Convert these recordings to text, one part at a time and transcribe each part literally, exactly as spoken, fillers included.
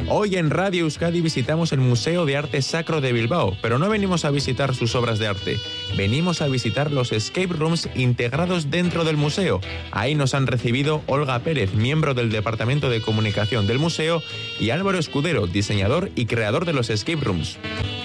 Hoy en Radio Euskadi visitamos el Museo de Arte Sacro de Bilbao, pero no venimos a visitar sus obras de arte. Venimos a visitar los escape rooms integrados dentro del museo. Ahí nos han recibido Olga Pérez, miembro del Departamento de Comunicación del museo, y Álvaro Escudero, diseñador y creador de los escape rooms.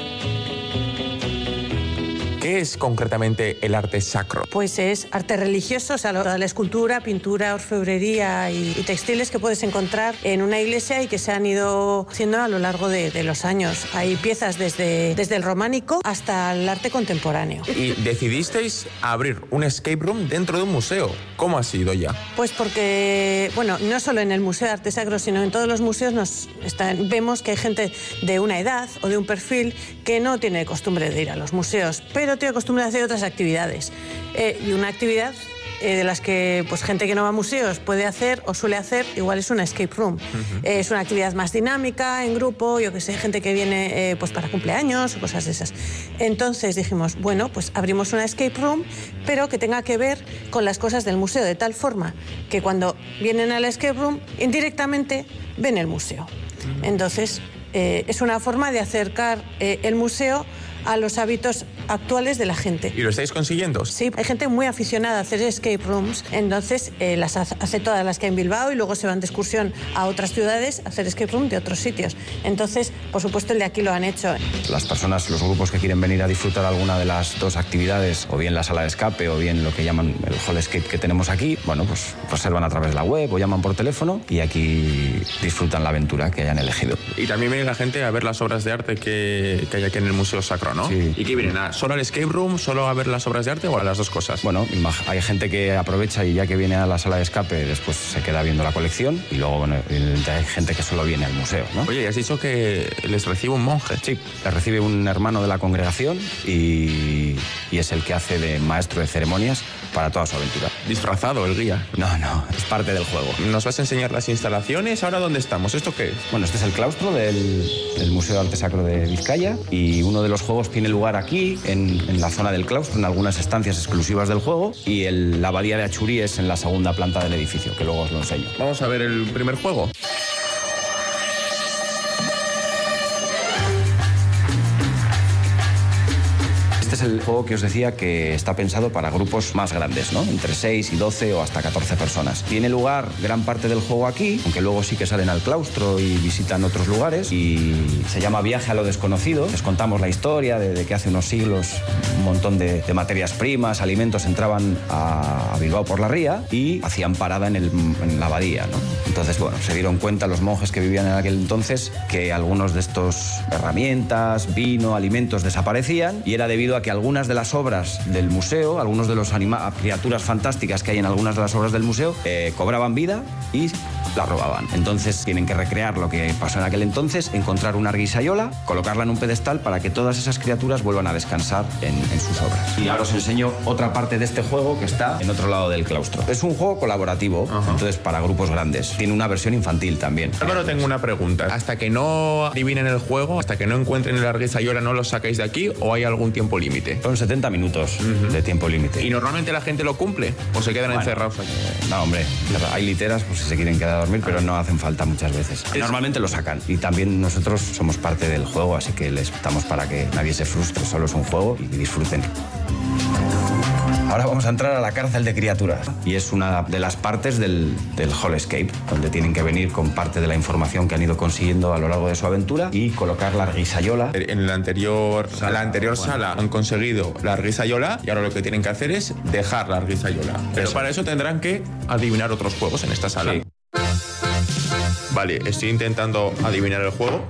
¿Qué es concretamente el arte sacro? Pues es arte religioso, o sea, toda la escultura, pintura, orfebrería y, y textiles que puedes encontrar en una iglesia y que se han ido haciendo a lo largo de, de los años. Hay piezas desde, desde el románico hasta el arte contemporáneo. Y decidisteis abrir un escape room dentro de un museo. ¿Cómo ha sido ya? Pues porque, bueno, no solo en el Museo de Arte Sacro, sino en todos los museos nos está, vemos que hay gente de una edad o de un perfil que no tiene costumbre de ir a los museos, pero tiene costumbre de hacer otras actividades. Eh, y una actividad eh, de las que pues, gente que no va a museos puede hacer o suele hacer, igual es una escape room. Uh-huh. eh, es una actividad más dinámica, en grupo, yo que sé, gente que viene eh, pues para cumpleaños o cosas de esas. Entonces dijimos, bueno, pues abrimos una escape room, pero que tenga que ver con las cosas del museo, de tal forma que cuando vienen a la escape room, indirectamente ven el museo. Uh-huh. Entonces, eh, es una forma de acercar eh, el museo a los hábitos actuales de la gente. ¿Y lo estáis consiguiendo? Sí, hay gente muy aficionada a hacer escape rooms, entonces eh, las hace todas las que hay en Bilbao y luego se van de excursión a otras ciudades a hacer escape room de otros sitios. Entonces, por supuesto, el de aquí lo han hecho. Las personas, los grupos que quieren venir a disfrutar alguna de las dos actividades, o bien la sala de escape o bien lo que llaman el hall escape que tenemos aquí, bueno, pues reservan a través de la web o llaman por teléfono y aquí disfrutan la aventura que hayan elegido. Y también viene la gente a ver las obras de arte que, que hay aquí en el Museo Sacro, ¿no? Sí. ¿Y qué vienen? ¿A solo al escape room, solo a ver las obras de arte o a las dos cosas? Bueno, hay gente que aprovecha y ya que viene a la sala de escape después se queda viendo la colección y luego, bueno, hay gente que solo viene al museo, ¿no? Oye, ¿y has dicho que les recibe un monje? Sí, les recibe un hermano de la congregación y, y es el que hace de maestro de ceremonias para toda su aventura. ¿Disfrazado el guía? No, no, es parte del juego. ¿Nos vas a enseñar las instalaciones? ¿Ahora dónde estamos? ¿Esto qué es? Bueno, este es el claustro del, del Museo de Arte Sacro de Vizcaya y uno de los juegos tiene lugar aquí, en, en la zona del claustro, en algunas estancias exclusivas del juego, y el, la abadía de Achurí es en la segunda planta del edificio, que luego os lo enseño. Vamos a ver el primer juego. Este es el juego que os decía que está pensado para grupos más grandes, ¿no? Entre seis y doce o hasta catorce personas. Tiene lugar gran parte del juego aquí, aunque luego sí que salen al claustro y visitan otros lugares, y se llama Viaje a lo desconocido. Les contamos la historia de, de que hace unos siglos un montón de, de materias primas, alimentos entraban a, a Bilbao por la ría y hacían parada en, el, en la abadía, ¿no? Entonces, bueno, se dieron cuenta los monjes que vivían en aquel entonces que algunos de estos herramientas, vino, alimentos desaparecían, y era debido a que algunas de las obras del museo, algunos de los anima- criaturas fantásticas que hay en algunas de las obras del museo, eh, cobraban vida y la robaban. Entonces tienen que recrear lo que pasó en aquel entonces, encontrar una arguisayola, colocarla en un pedestal para que todas esas criaturas vuelvan a descansar en, en sus obras. Y ahora os enseño otra parte de este juego que está en otro lado del claustro. Es un juego colaborativo, uh-huh. Entonces para grupos grandes. Tiene una versión infantil también. Álvaro, tengo una pregunta. Hasta que no adivinen el juego, hasta que no encuentren el arguisayola, ¿no lo sacáis de aquí o hay algún tiempo límite? Son setenta minutos uh-huh. de tiempo límite. ¿Y normalmente la gente lo cumple o se quedan bueno, encerrados aquí? Eh, no, hombre, hay literas pues, si se quieren quedar a dormir, pero no hacen falta muchas veces. Normalmente lo sacan y también nosotros somos parte del juego, así que les damos para que nadie se frustre, solo es un juego y disfruten. Ahora vamos a entrar a la cárcel de criaturas y es una de las partes del, del Hall Escape, donde tienen que venir con parte de la información que han ido consiguiendo a lo largo de su aventura y colocar la arguisayola. En la anterior sala, la anterior bueno. sala han conseguido la arguisayola y ahora lo que tienen que hacer es dejar la arguisayola. Pero eso. Para eso tendrán que adivinar otros juegos en esta sala. Sí. Vale, estoy intentando adivinar el juego.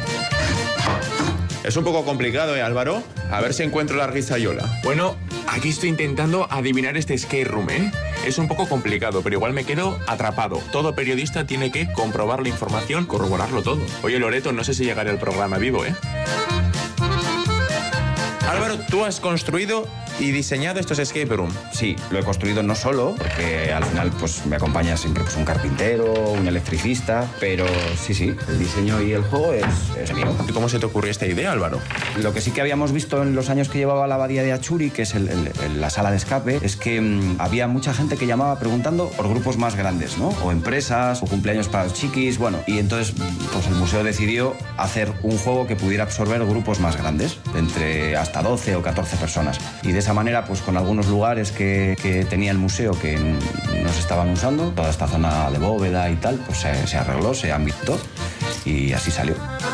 Es un poco complicado, ¿eh, Álvaro? A ver si encuentro la arguisayola. Bueno, aquí estoy intentando adivinar este escape room, ¿eh? Es un poco complicado, pero igual me quedo atrapado. Todo periodista tiene que comprobar la información, corroborarlo todo. Oye, Loreto, no sé si llegaré al programa vivo, ¿eh? Álvaro, tú has construido y diseñado estos escape room. Sí, lo he construido no solo, porque al final pues me acompaña siempre pues, un carpintero, un electricista, pero sí, sí, el diseño y el juego es, es mío. ¿Y cómo se te ocurrió esta idea, Álvaro? Lo que sí que habíamos visto en los años que llevaba la abadía de Achuri, que es el, el, el, la sala de escape, es que mmm, había mucha gente que llamaba preguntando por grupos más grandes, ¿no? O empresas, o cumpleaños para los chiquis, bueno, y entonces pues el museo decidió hacer un juego que pudiera absorber grupos más grandes, entre hasta doce o catorce personas. Y de esa manera, pues con algunos lugares que, que tenía el museo que no se estaban usando, toda esta zona de bóveda y tal, pues se, se arregló, se ambientó y así salió.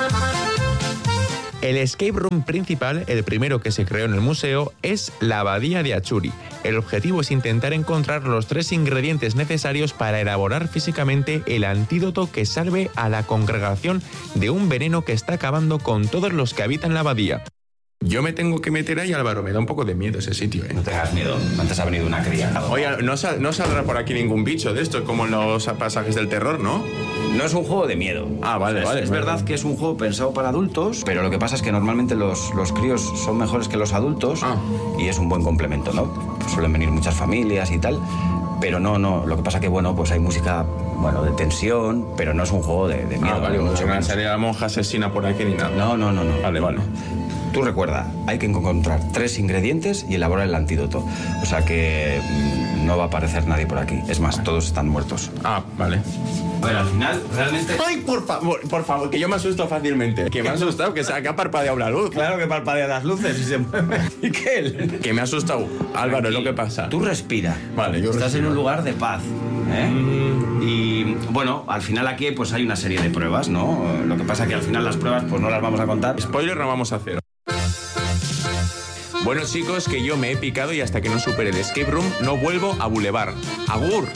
El escape room principal, el primero que se creó en el museo, es la abadía de Achuri. El objetivo es intentar encontrar los tres ingredientes necesarios para elaborar físicamente el antídoto que salve a la congregación de un veneno que está acabando con todos los que habitan la abadía. Yo me tengo que meter ahí, Álvaro, me da un poco de miedo ese sitio, ¿eh? No tengas miedo, antes ha venido una cría. Oye, no, sal, no saldrá por aquí ningún bicho de esto, como en los pasajes del terror, ¿no? No es un juego de miedo. Ah, vale, o sea, vale. Es, es vale. verdad que es un juego pensado para adultos, pero lo que pasa es que normalmente los, los críos son mejores que los adultos ah. y es un buen complemento, ¿no? Suelen venir muchas familias y tal, pero no, no. Lo que pasa que, bueno, pues hay música, bueno, de tensión, pero no es un juego de, de miedo. Ah, vale, mucho no menos. sale la monja asesina por aquí ni nada. No, no, no, no. Vale, vale. Tú recuerda, hay que encontrar tres ingredientes y elaborar el antídoto. O sea que mmm, no va a aparecer nadie por aquí. Es más, todos están muertos. Ah, vale. Bueno, al final, realmente... ¡Ay, por favor, por favor, que yo me asusto fácilmente! Que me ha asustado, que se ha parpadeado la luz. Claro que parpadea las luces y se mueve. ¿Y qué? Que me ha asustado. Álvaro, es lo que pasa. Tú respira. Vale, yo Estás respiro. en un lugar de paz, ¿eh? Mm. Y, bueno, al final aquí pues hay una serie de pruebas, ¿no? Lo que pasa es que al final las pruebas pues no las vamos a contar. Spoiler no vamos a hacer. Bueno, chicos, que yo me he picado y hasta que no supere el escape room no vuelvo a Boulevard. ¡Agur!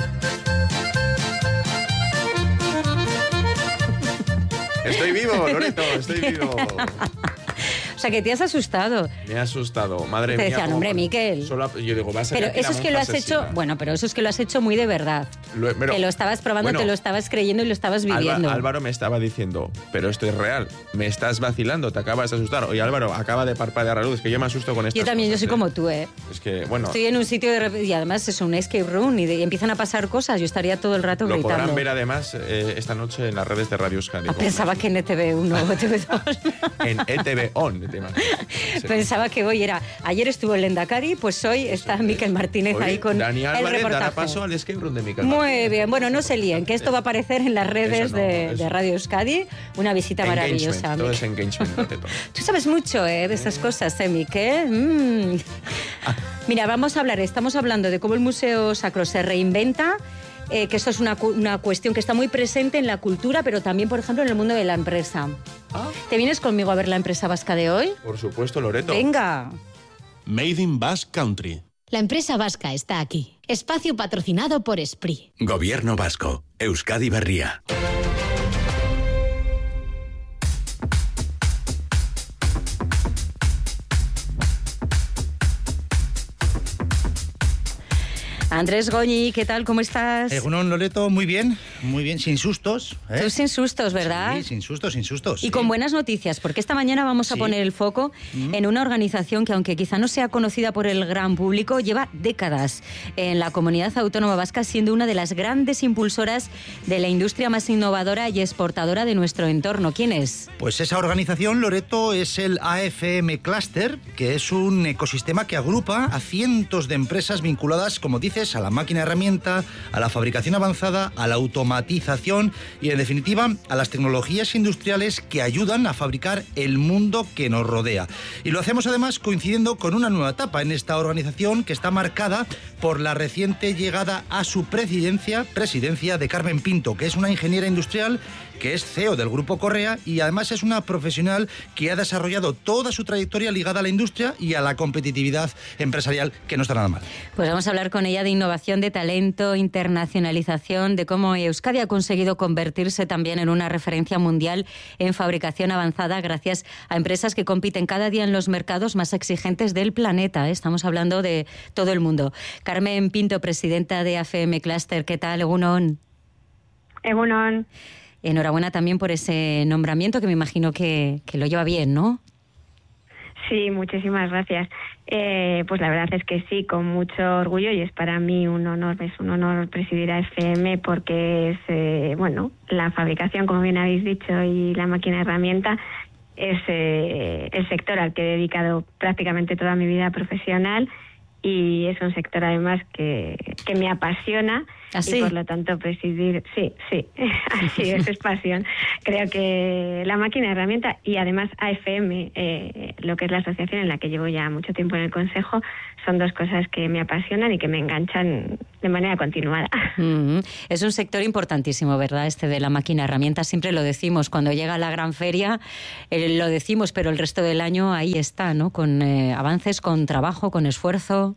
Estoy vivo, Loreto, estoy vivo. O sea, que te has asustado. Me ha asustado, madre te mía. Te decían, hombre, Miquel. Solo, yo digo, va a ser Pero eso es que lo has asesina. hecho, bueno, pero eso es que lo has hecho muy de verdad. Lo, pero, que lo estabas probando, bueno, te lo estabas creyendo y lo estabas viviendo. Alba, Álvaro me estaba diciendo, pero esto es real, me estás vacilando, te acabas de asustar. Oye, Álvaro, acaba de parpadear la luz, que yo me asusto con esto. Yo también, cosas, yo soy ¿eh? como tú, ¿eh? Es que, bueno. Estoy en un sitio de, y además es un escape room y, de, y empiezan a pasar cosas, yo estaría todo el rato lo gritando. Lo podrán ver además eh, esta noche en las redes de Radio Euskadi. Ah, pensaba que en E T V uno o E T V dos. En E T V On, te imaginas. Sí. Pensaba que hoy era, ayer estuvo el Lendakari, pues hoy está sí. Miquel Martínez Oye, ahí con Dani Álvarez el reportaje. dará paso al escape room de Miquel Muy Martínez. bien, bueno, no se líen, que esto va a aparecer en las redes no, de, de Radio Euskadi, una visita maravillosa. Todo es engagement. Todo. Tú sabes mucho eh, de esas cosas, ¿eh, Miquel? Mm. Mira, vamos a hablar, estamos hablando de cómo el Museo Sacro se reinventa, eh, que esto es una, una cuestión que está muy presente en la cultura, pero también, por ejemplo, en el mundo de la empresa. ¿Ah? ¿Te vienes conmigo a ver la empresa vasca de hoy? Por supuesto, Loreto. Venga. Made in Basque Country. La empresa vasca está aquí. Espacio patrocinado por Esprit. Gobierno vasco. Euskadi Berria. Andrés Goñi, ¿qué tal? ¿Cómo estás? Egunon, Loreto, muy bien, muy bien, sin sustos. ¿eh? Tú sin sustos, ¿verdad? Sí, sin sustos, sin sustos. Y sí. con buenas noticias, porque esta mañana vamos a sí. poner el foco mm. en una organización que, aunque quizá no sea conocida por el gran público, lleva décadas en la comunidad autónoma vasca, siendo una de las grandes impulsoras de la industria más innovadora y exportadora de nuestro entorno. ¿Quién es? Pues esa organización, Loreto, es el A F M Cluster, que es un ecosistema que agrupa a cientos de empresas vinculadas, como dices, a la máquina herramienta, a la fabricación avanzada, a la automatización y, en definitiva, a las tecnologías industriales que ayudan a fabricar el mundo que nos rodea. Y lo hacemos, además, coincidiendo con una nueva etapa en esta organización que está marcada por la reciente llegada a su presidencia, presidencia de Carmen Pinto, que es una ingeniera industrial que es C E O del Grupo Correa y además es una profesional que ha desarrollado toda su trayectoria ligada a la industria y a la competitividad empresarial, que no está nada mal. Pues vamos a hablar con ella de innovación, de talento, internacionalización, de cómo Euskadi ha conseguido convertirse también en una referencia mundial en fabricación avanzada gracias a empresas que compiten cada día en los mercados más exigentes del planeta. Estamos hablando de todo el mundo. Carmen Pinto, presidenta de A F M Cluster, ¿qué tal? Egunon. Egunon. Enhorabuena también por ese nombramiento, que me imagino que, que lo lleva bien, ¿no? Sí, muchísimas gracias. Eh, pues la verdad es que sí, con mucho orgullo, y es para mí un honor, es un honor presidir a F M porque es, eh, bueno, la fabricación, como bien habéis dicho, y la máquina herramienta es eh, el sector al que he dedicado prácticamente toda mi vida profesional, y es un sector además que, que me apasiona. ¿Así? Y por lo tanto presidir, sí, sí, así es, es pasión. Creo que la máquina herramienta y además A F M, eh, lo que es la asociación en la que llevo ya mucho tiempo en el Consejo, son dos cosas que me apasionan y que me enganchan de manera continuada. Mm-hmm. Es un sector importantísimo, ¿verdad? Este de la máquina herramienta, siempre lo decimos, cuando llega la gran feria eh, lo decimos, pero el resto del año ahí está, ¿no? Con eh, avances, con trabajo, con esfuerzo.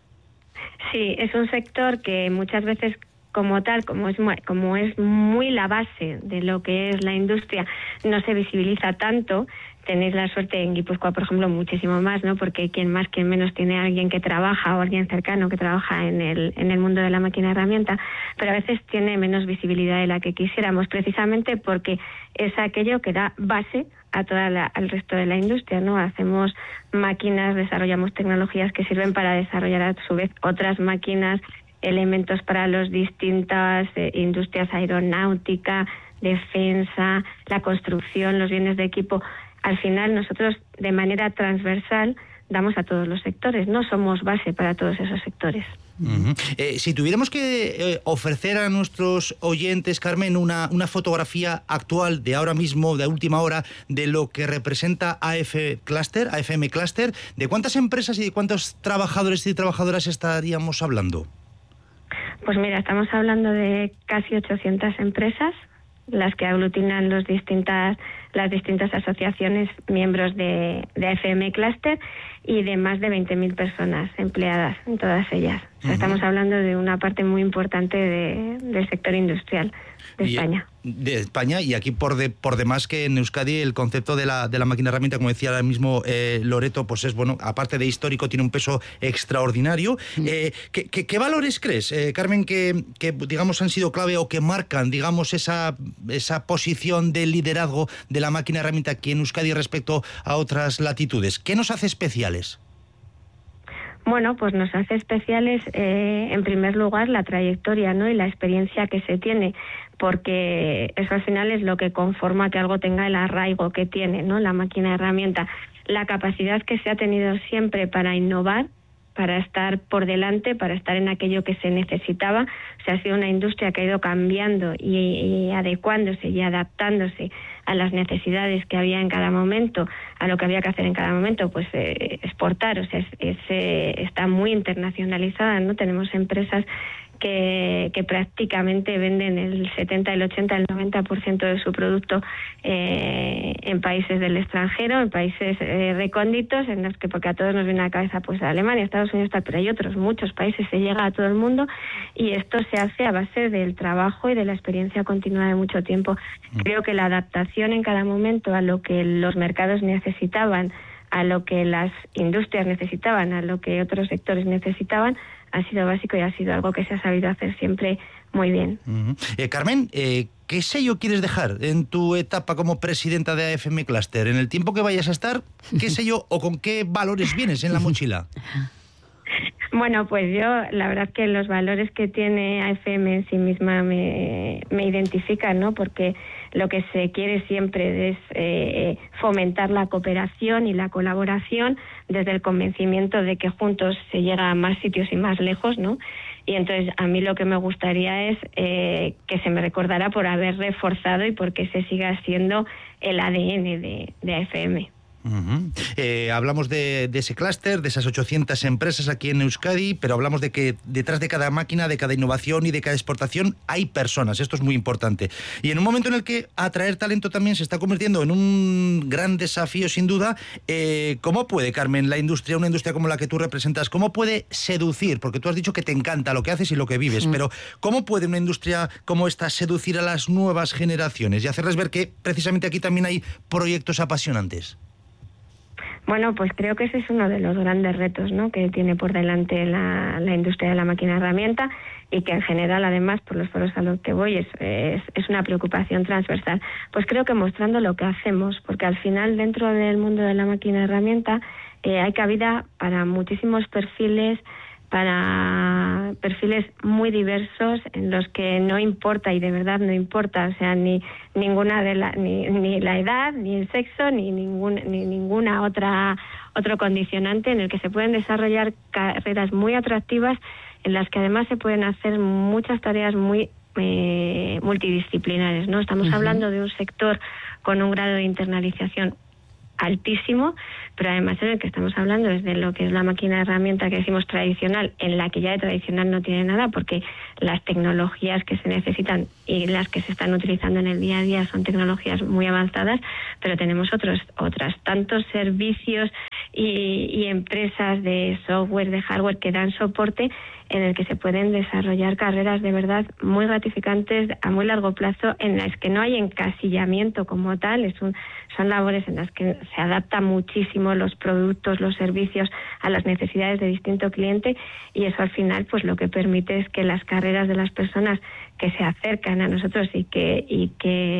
Sí, es un sector que muchas veces, como tal, como es, muy, como es muy la base de lo que es la industria, no se visibiliza tanto. Tenéis la suerte en Guipúzcoa, por ejemplo, muchísimo más, ¿no? Porque quien más, quien menos tiene a alguien que trabaja o alguien cercano que trabaja en el, en el mundo de la máquina herramienta, pero a veces tiene menos visibilidad de la que quisiéramos, precisamente porque es aquello que da base a toda la, al resto de la industria, ¿no? Hacemos máquinas, desarrollamos tecnologías que sirven para desarrollar a su vez otras máquinas, elementos para las distintas eh, industrias aeronáutica, defensa, la construcción, los bienes de equipo. Al final nosotros de manera transversal damos a todos los sectores, no somos base para todos esos sectores. Uh-huh. Eh, si tuviéramos que eh, ofrecer a nuestros oyentes, Carmen, una, una fotografía actual de ahora mismo, de última hora, de lo que representa A F Cluster, A F M Cluster, ¿de cuántas empresas y de cuántos trabajadores y trabajadoras estaríamos hablando? Pues mira, estamos hablando de casi ochocientas empresas, las que aglutinan los distintas, las distintas asociaciones miembros de, de A F M Cluster, y de más de veinte mil personas empleadas en todas ellas. O sea, uh-huh. Estamos hablando de una parte muy importante de, del sector industrial de y, España. De España, y aquí por de, por demás que en Euskadi el concepto de la, de la máquina herramienta, como decía ahora mismo eh, Loreto, pues es, bueno, aparte de histórico, tiene un peso extraordinario. Uh-huh. Eh, ¿qué, qué, ¿Qué valores crees, eh, Carmen, que, que digamos han sido clave o que marcan, digamos, esa, esa posición de liderazgo de la máquina herramienta aquí en Euskadi respecto a otras latitudes? ¿Qué nos hace especiales? Bueno, pues nos hace especiales, eh, en primer lugar, la trayectoria, ¿no? Y la experiencia que se tiene, porque eso al final es lo que conforma que algo tenga el arraigo que tiene, ¿no? La máquina herramienta, la capacidad que se ha tenido siempre para innovar, para estar por delante, para estar en aquello que se necesitaba. O sea, ha sido una industria que ha ido cambiando y, y adecuándose y adaptándose a las necesidades que había en cada momento, a lo que había que hacer en cada momento, pues eh, exportar. O sea, es, es, eh, está muy internacionalizada, ¿no? Tenemos empresas que, que prácticamente venden el setenta, el ochenta, el noventa por ciento de su producto eh, en países del extranjero, en países eh, recónditos, en los que, porque a todos nos viene a la cabeza pues Alemania, Estados Unidos, tal, pero hay otros muchos países, se llega a todo el mundo, y esto se hace a base del trabajo y de la experiencia continua de mucho tiempo. Creo que la adaptación en cada momento a lo que los mercados necesitaban, a lo que las industrias necesitaban, a lo que otros sectores necesitaban, ha sido básico y ha sido algo que se ha sabido hacer siempre muy bien. Uh-huh. eh, Carmen, eh, ¿qué sello quieres dejar en tu etapa como presidenta de A F M Cluster? En el tiempo que vayas a estar, ¿qué sello o con qué valores vienes en la mochila? Bueno, pues yo, la verdad que los valores que tiene A F M en sí misma me, me identifican, ¿no? Porque lo que se quiere siempre es eh, fomentar la cooperación y la colaboración desde el convencimiento de que juntos se llega a más sitios y más lejos, ¿no? Y entonces a mí lo que me gustaría es eh, que se me recordara por haber reforzado y porque se siga siendo el A D N de, de A F M. Uh-huh. Eh, hablamos de, de ese clúster, de esas ochocientas empresas aquí en Euskadi, pero hablamos de que detrás de cada máquina, de cada innovación y de cada exportación hay personas. Esto es muy importante. Y en un momento en el que atraer talento también se está convirtiendo en un gran desafío, sin duda, eh, ¿cómo puede, Carmen, la industria, una industria como la que tú representas, cómo puede seducir? Porque tú has dicho que te encanta lo que haces y lo que vives, mm. pero ¿cómo puede una industria como esta seducir a las nuevas generaciones y hacerles ver que precisamente aquí también hay proyectos apasionantes? Bueno, pues creo que ese es uno de los grandes retos, ¿no?, que tiene por delante la, la industria de la máquina herramienta, y que en general, además, por los foros a los que voy, es, es, es una preocupación transversal. Pues creo que mostrando lo que hacemos, porque al final, dentro del mundo de la máquina herramienta, eh, hay cabida para muchísimos perfiles, para perfiles muy diversos, en los que no importa, y de verdad no importa, o sea, ni ninguna de la, ni, ni la edad, ni el sexo, ni ningún, ni ninguna otra otro condicionante, en el que se pueden desarrollar carreras muy atractivas, en las que además se pueden hacer muchas tareas muy eh, multidisciplinares, ¿no? Estamos uh-huh. hablando de un sector con un grado de internalización altísimo, pero además en el que estamos hablando es de lo que es la máquina herramienta que decimos tradicional, en la que ya de tradicional no tiene nada, porque las tecnologías que se necesitan y las que se están utilizando en el día a día son tecnologías muy avanzadas, pero tenemos otros otras tantos servicios y, y empresas de software, de hardware que dan soporte, en el que se pueden desarrollar carreras de verdad muy gratificantes a muy largo plazo, en las que no hay encasillamiento como tal. Es un, son labores en las que se adaptan muchísimo los productos, los servicios a las necesidades de distinto cliente, y eso al final pues lo que permite es que las carreras de las personas que se acercan a nosotros y que y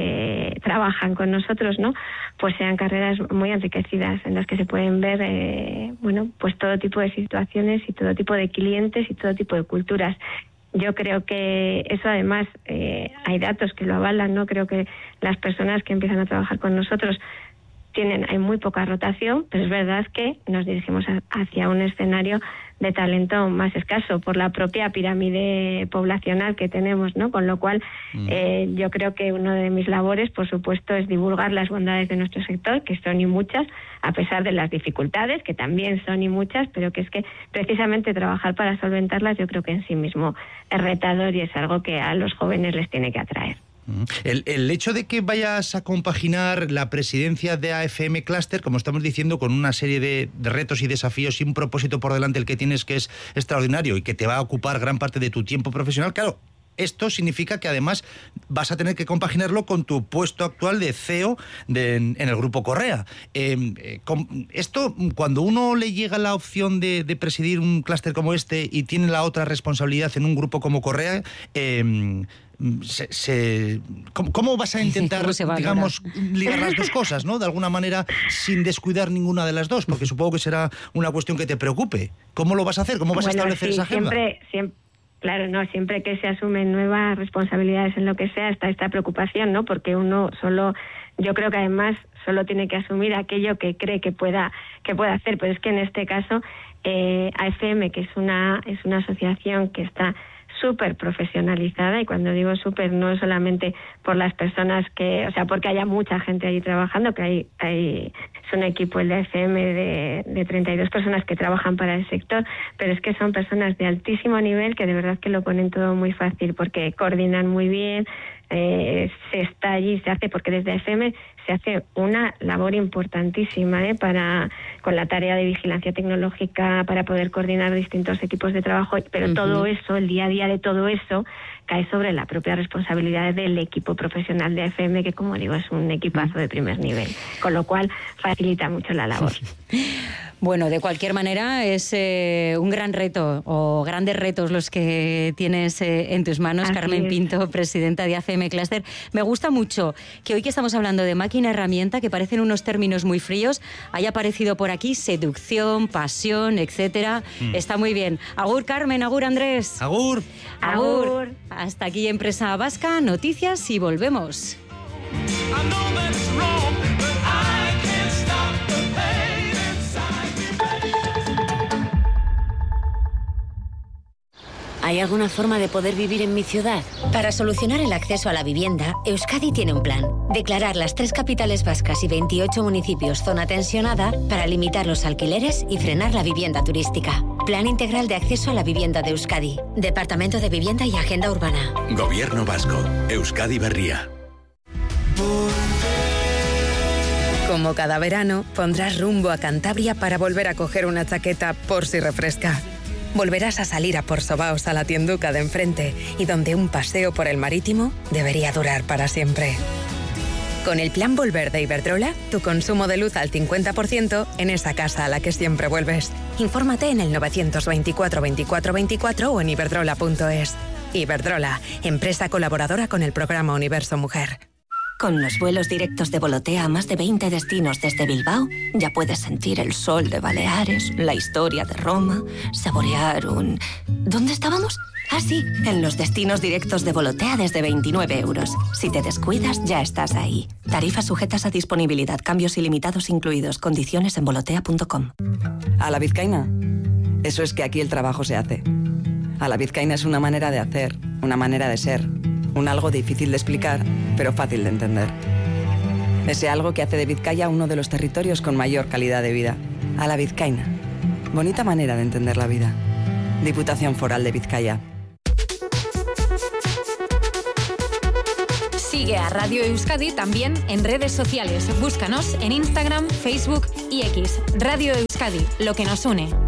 que trabajan con nosotros, ¿no?, pues sean carreras muy enriquecidas, en las que se pueden ver eh, bueno, pues todo tipo de situaciones y todo tipo de clientes y todo tipo de culturas. Yo creo que eso, además, eh, hay datos que lo avalan, ¿no? Creo que las personas que empiezan a trabajar con nosotros tienen, hay muy poca rotación, pero es verdad que nos dirigimos a, hacia un escenario de talento más escaso por la propia pirámide poblacional que tenemos, ¿no? Con lo cual, mm. eh, yo creo que uno de mis labores, por supuesto, es divulgar las bondades de nuestro sector, que son y muchas, a pesar de las dificultades, que también son y muchas, pero que es que precisamente trabajar para solventarlas, yo creo que en sí mismo es retador y es algo que a los jóvenes les tiene que atraer. El, el hecho de que vayas a compaginar la presidencia de A F M Cluster, como estamos diciendo, con una serie de, de retos y desafíos y un propósito por delante el que tienes, que es extraordinario y que te va a ocupar gran parte de tu tiempo profesional, claro, esto significa que además vas a tener que compaginarlo con tu puesto actual de C E O de, en, en el Grupo Correa. Eh, eh, con, esto, cuando uno le llega la opción de, de presidir un clúster como este y tiene la otra responsabilidad en un grupo como Correa, eh, Se, se, ¿cómo, ¿cómo vas a intentar, digamos, ligar las dos cosas, ¿no? De alguna manera, sin descuidar ninguna de las dos, porque supongo que será una cuestión que te preocupe. ¿Cómo lo vas a hacer? ¿Cómo vas bueno, a establecer sí, esa agenda? Siempre, siempre, claro, no, siempre que se asumen nuevas responsabilidades en lo que sea, está esta preocupación, ¿no? Porque uno solo, yo creo que además solo tiene que asumir aquello que cree que pueda, que pueda hacer, pero es que en este caso, eh, A F M, que es una, es una asociación que está súper profesionalizada, y cuando digo súper no es solamente por las personas que, o sea, porque haya mucha gente allí trabajando, que hay, hay es un equipo, el de A F M, de, de treinta y dos personas que trabajan para el sector, pero es que son personas de altísimo nivel que de verdad que lo ponen todo muy fácil, porque coordinan muy bien, eh, se está allí, se hace, porque desde A F M se hace una labor importantísima ¿eh? para con la tarea de vigilancia tecnológica, para poder coordinar distintos equipos de trabajo, pero uh-huh. todo eso, el día a día de todo eso, cae sobre la propia responsabilidad del equipo profesional de A F M, que, como digo, es un equipazo de primer nivel, con lo cual facilita mucho la labor. Bueno, de cualquier manera es eh, un gran reto, o grandes retos los que tienes eh, en tus manos. Así Carmen es. Pinto, presidenta de A F M Cluster. Me gusta mucho que hoy que estamos hablando de máquina herramienta, que parecen unos términos muy fríos, haya aparecido por aquí seducción, pasión, etcétera. Mm. Está muy bien. Agur, Carmen, agur, Andrés. Agur. Agur. Agur. Hasta aquí Empresa Vasca, noticias y volvemos. ¿Hay alguna forma de poder vivir en mi ciudad? Para solucionar el acceso a la vivienda, Euskadi tiene un plan. Declarar las tres capitales vascas y veintiocho municipios zona tensionada para limitar los alquileres y frenar la vivienda turística. Plan Integral de Acceso a la Vivienda de Euskadi. Departamento de Vivienda y Agenda Urbana. Gobierno Vasco. Euskadi Berria. Como cada verano, pondrás rumbo a Cantabria para volver a coger una chaqueta por si refresca. Volverás a salir a Porsobaos, a la tienduca de enfrente, y donde un paseo por el marítimo debería durar para siempre. Con el plan Volver de Iberdrola, tu consumo de luz al cincuenta por ciento en esa casa a la que siempre vuelves. Infórmate en el novecientos veinticuatro veinticuatro veinticuatro o en iberdrola punto es. Iberdrola, empresa colaboradora con el programa Universo Mujer. Con los vuelos directos de Volotea a más de veinte destinos desde Bilbao, ya puedes sentir el sol de Baleares, la historia de Roma, saborear un... ¿Dónde estábamos? Ah, sí, en los destinos directos de Volotea desde veintinueve euros. Si te descuidas, ya estás ahí. Tarifas sujetas a disponibilidad, cambios ilimitados incluidos, condiciones en volotea punto com. A la vizcaína. Eso es que aquí el trabajo se hace. A la vizcaína es una manera de hacer, una manera de ser. Un algo difícil de explicar, pero fácil de entender. Ese algo que hace de Vizcaya uno de los territorios con mayor calidad de vida. A la vizcaína. Bonita manera de entender la vida. Diputación Foral de Vizcaya. Sigue a Radio Euskadi también en redes sociales. Búscanos en Instagram, Facebook y X. Radio Euskadi, lo que nos une.